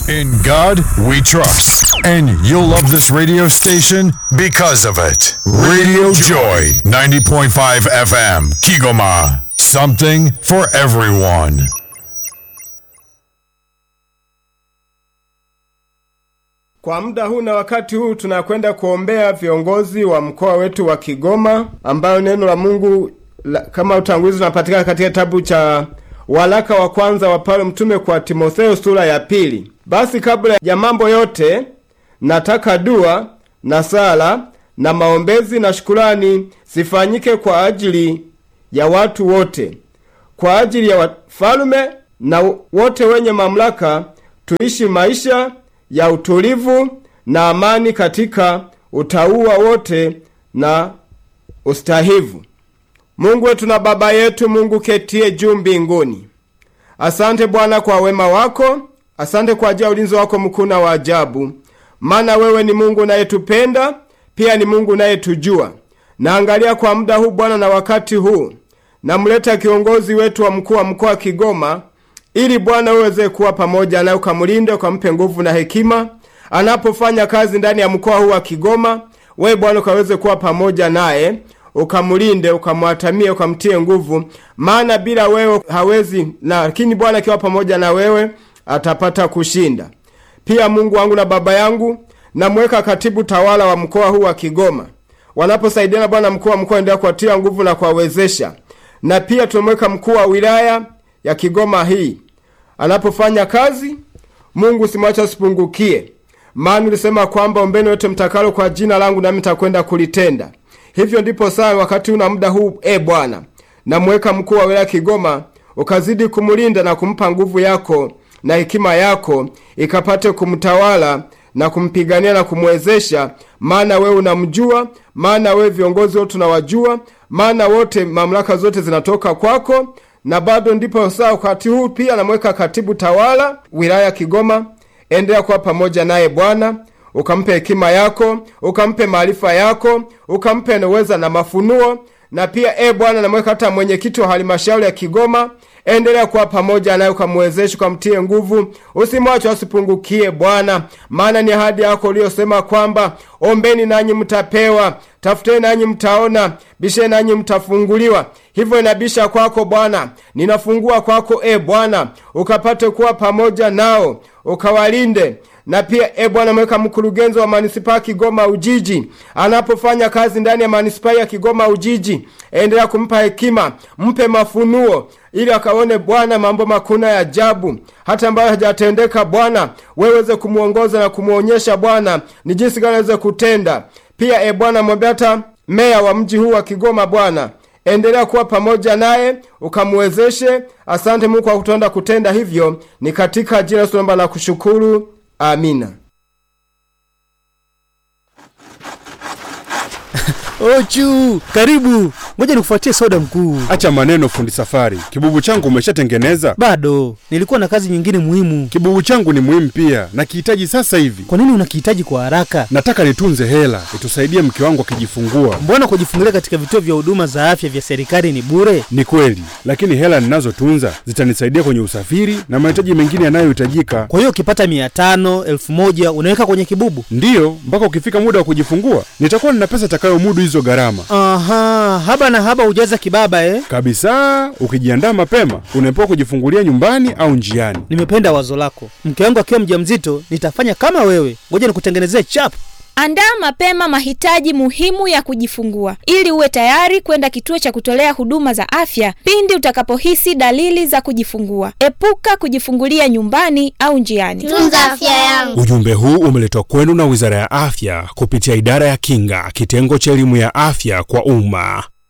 In God we trust. And you'll love this radio station because of it. Radio Joy, 90.5 FM, Kigoma. Something for everyone. Kwa muda huu na wakati huu tunakwenda kuombea viongozi wa mkoa wetu wa Kigoma, ambao neno la Mungu kama utangulizi unapatikana katika kitabu cha waraka wa kwanza wa Paulo mtume kwa Timotheo sura ya 2. Basi kabla ya mambo yote nataka dua na sala na maombezi na shukrani zifanyike kwa ajili ya watu wote, kwa ajili ya wafalme na wote wenye mamlaka, tuishi maisha ya utulivu na amani katika utauwa wote na ustahivu. Mungu wetu na Baba yetu, Mungu ketie juu mbinguni, asante Bwana kwa wema wako, asante kwa ajili ya ulinzi wako mkuu na wa ajabu. Maana wewe ni Mungu unayetupenda, pia ni Mungu unayetujua. Naangalia kwa muda huu Bwana na wakati huu, namleta kiongozi wetu wa mkoa wa Kigoma, ili Bwana uweze kuwa pamoja naye, ukamlinde, ukampe nguvu na hekima anapofanya kazi ndani ya mkoa huu wa Kigoma. Wewe Bwana ukaweze kuwa pamoja naye, ukamlinde, ukamwatamie, ukamtie nguvu, maana bila wewe hawezi, lakini Bwana akiwa pamoja na wewe atapata kushinda. Pia Mungu wangu na Baba yangu, namweka katibu tawala wa mkoa huu wa Kigoma, wanaposaidiana Bwana mkoa endelea kuatia nguvu na kuwawezesha. Na pia tumweka mkuu wa wilaya ya Kigoma hii anapofanya kazi, Mungu simwacha asipungukie, maana ulisema kwamba ombeni wote mtakalo kwa jina langu nami nitakwenda kulitenda. Hivyo ndipo saa wakati una muda huu Bwana, namweka mkuu wa wilaya Kigoma, ukazidi kumlinda na kumpa nguvu yako na hekima yako, ikapate kumtawala na kumpigania na kumwezesha, maana wewe unamjua, maana wewe viongozi wote unawajua, maana wote mamlaka zote zinatoka kwako. Na bado ndipo saa wakati huu pia namweka katibu tawala wilaya Kigoma, endelea kuwa pamoja naye Bwana, ukampe hekima yako, ukampe maarifa yako, ukampe uweza na mafunuo. Na pia Bwana namweka hata mwenyekiti wa halmashauri ya Kigoma, endelea kuwa pamoja naye, ukamwezeshe, ukamtie nguvu, usimwache asipungukie Bwana, maana ni ahadi yako uliyosema kwamba ombeni nanyi mtapewa, tafuteni nanyi mtaona, bisheni nanyi mtafunguliwa. Hivyo inabisha kwako Bwana, ninafungua kwako Bwana, ukapate kuwa pamoja nao, ukawalinde. Na pia Bwana mweka mkurugenzi wa manispaa Kigoma Ujiji, anapofanya kazi ndani ya manispaa ya Kigoma Ujiji, endelea kumpa hekima, mpe mafunuo, ili akaone Bwana mambo makuna ya ajabu hata ambayo hajatendeka Bwana, wewe uweze kumuongoza na kumuonyesha Bwana ni jinsi gani aweze kutenda. Pia Bwana mwambie hata meya wa mji huu wa Kigoma Bwana, endelea kuwa pamoja naye, ukamwezeshe. Asante Mungu kwa kutonda kutenda hivyo, ni katika jina tunaomba na kushukuru. Amina. Ochu, karibu. Ngoja nikufuatie soda mkuu. Acha maneno fundi safari. Kibubu changu umeshatengeneza? Bado, nilikuwa na kazi nyingine muhimu. Kibubu changu ni muhimu pia, nakihitaji sasa hivi. Kwa nini unakihitaji kwa haraka? Nataka nitunze hela, itusaidie mke wangu akijifungua. Mbona kujifungulia katika vituo vya huduma za afya vya serikali ni bure? Ni kweli, lakini hela ninazotunza zitanisaidia kwenye usafiri na mahitaji mengine yanayohitajika. Kwa hiyo ukipata 500, 1000 unaweka kwenye kibubu? Ndiyo, mpaka ukifika muda wa kujifungua, nitakuwa nina pesa itakayomudu hizo gharama. Aha, haba na haba hujaza kibaba Kabisa, ukijiandaa mapema, unaepuka kujifungulia nyumbani au njiani. Nimependa wazo lako. Mke wangu akiwa mjamzito, nitafanya kama wewe. Ngoja nikutengenezee chap. Andaa mapema mahitaji muhimu ya kujifungua ili uwe tayari kwenda kituo cha kutolea huduma za afya pindi utakapohisi dalili za kujifungua. Epuka kujifungulia nyumbani au njiani. Tunza afya yangu. Ujumbe huu umeletwa kwenu na Wizara ya Afya kupitia Idara ya Kinga, kitengo cha elimu ya afya kwa umma.